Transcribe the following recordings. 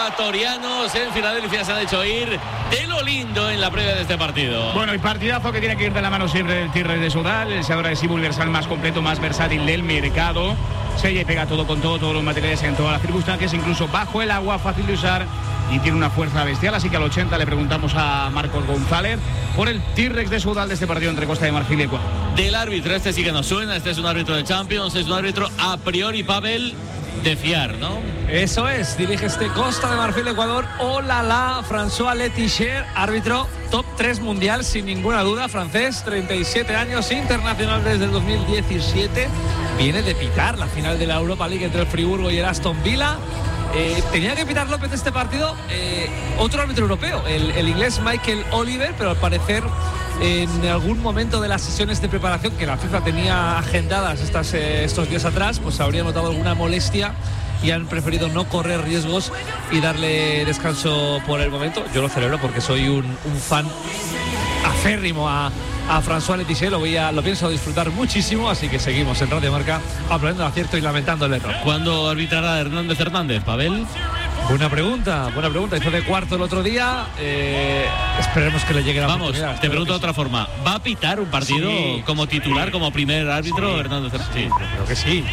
ecuatorianos en Filadelfia se han hecho ir de lo lindo en la previa de este partido. Bueno, y partidazo que tiene que ir de la mano siempre del Tigres de Sudal, el seguidor adhesivo universal más completo, más versátil del mercado. Sella y pega todo con todo, todos los materiales en todas las circunstancias, incluso bajo el agua, fácil de usar y tiene una fuerza bestial. Así que al 80 le preguntamos a Marcos González por el Tigres de Sudal de este partido entre Costa de Marfil y Ecuador. Del árbitro, este sí que nos suena, este es un árbitro de Champions, es un árbitro a priori, Pavel, de fiar, ¿no? Eso es, dirige este Costa de Marfil, Ecuador. Olala, François Letizia, árbitro top 3 mundial, sin ninguna duda, francés, 37 años, internacional desde el 2017. Viene de pitar la final de la Europa League entre el Friburgo y el Aston Villa. Tenía que pitar López este partido, otro árbitro europeo, el inglés Michael Oliver, pero al parecer en algún momento de las sesiones de preparación que la FIFA tenía agendadas estos días atrás, pues habría notado alguna molestia y han preferido no correr riesgos y darle descanso por el momento. Yo lo celebro porque soy un fan aférrimo a François Letizia, lo pienso disfrutar muchísimo, así que seguimos en Radio Marca aplaudiendo el acierto y lamentando el error. ¿Cuándo arbitrará Hernández, Pavel? Buena pregunta, hizo de cuarto el otro día, esperemos que le llegue la oportunidad. Vamos, te pregunto de otra forma, ¿va a pitar un partido como titular, como primer árbitro, Hernández? Sí, creo que sí.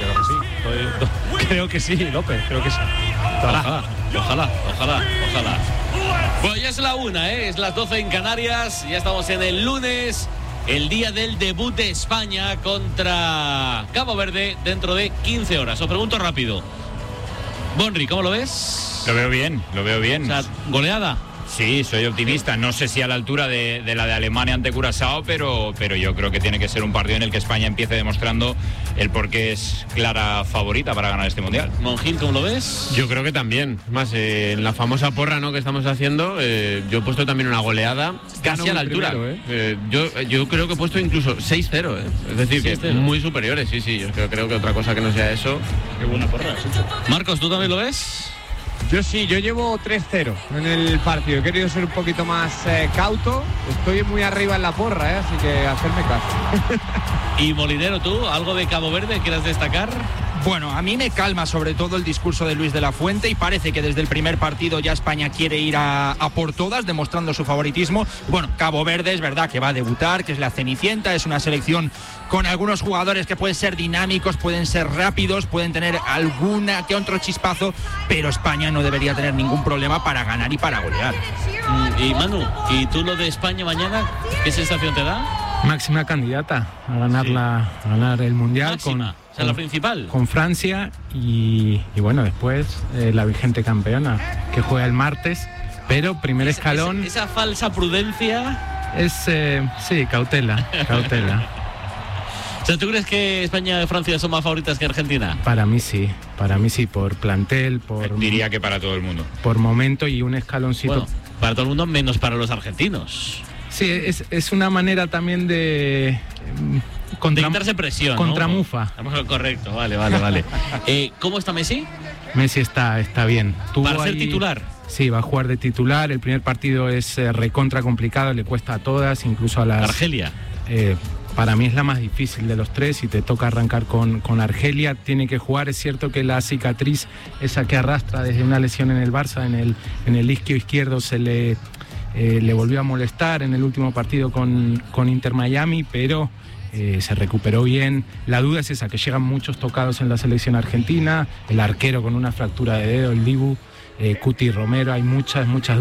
Creo que sí, López, creo que sí. Ojalá. Bueno, ya es la 1, es las 12 en Canarias, ya estamos en el lunes, el día del debut de España contra Cabo Verde dentro de 15 horas. Os pregunto rápido, Bonri, ¿cómo lo ves? Lo veo bien. O sea, ¿goleada? Sí, soy optimista. No sé si a la altura de la de Alemania ante Curazao, pero yo creo que tiene que ser un partido en el que España empiece demostrando el por qué es clara favorita para ganar este Mundial. Monjín, ¿cómo lo ves? Yo creo que también. Más, en la famosa porra, ¿no?, que estamos haciendo, yo he puesto también una goleada casi a la altura. Yo creo que he puesto incluso 6-0, Es decir, 6-0. Que muy superiores, sí. Yo creo que otra cosa que no sea eso. Qué buena porra, Marcos, ¿tú también lo ves? Yo sí, yo llevo 3-0 en el partido. He querido ser un poquito más cauto. Estoy muy arriba en la porra, así que hacerme caso. Y Molinero, ¿tú? ¿Algo de Cabo Verde quieras destacar? Bueno, a mí me calma sobre todo el discurso de Luis de la Fuente y parece que desde el primer partido ya España quiere ir a por todas, demostrando su favoritismo. Bueno, Cabo Verde es verdad que va a debutar, que es la Cenicienta, es una selección con algunos jugadores que pueden ser dinámicos, pueden ser rápidos, pueden tener alguna que otro chispazo, pero España no debería tener ningún problema para ganar y para golear. Y Manu, ¿y tú lo de España mañana, qué sensación te da? Máxima candidata a ganar el Mundial. Máxima. O sea, la principal. Con Francia y bueno, después la vigente campeona que juega el martes, pero primer escalón. Esa falsa prudencia. Es, sí, cautela. O sea, ¿tú crees que España y Francia son más favoritas que Argentina? Para mí sí, por plantel, diría que para todo el mundo. Por momento y un escaloncito. Bueno, para todo el mundo menos para los argentinos. Sí, es una manera también de quitarse presión, contra ¿no? Mufa. Correcto, vale. ¿Cómo está Messi? Messi está bien. ¿Para ser titular? Sí, va a jugar de titular. El primer partido es recontra complicado, le cuesta a todas, incluso a las... Argelia. Para mí es la más difícil de los tres y te toca arrancar con Argelia. Tiene que jugar, es cierto que la cicatriz, esa que arrastra desde una lesión en el Barça, en el isquio izquierdo se le volvió a molestar en el último partido con Inter Miami, pero se recuperó bien. La duda es esa, que llegan muchos tocados en la selección argentina, el arquero con una fractura de dedo, el Dibu, Cuti Romero, hay muchas dudas.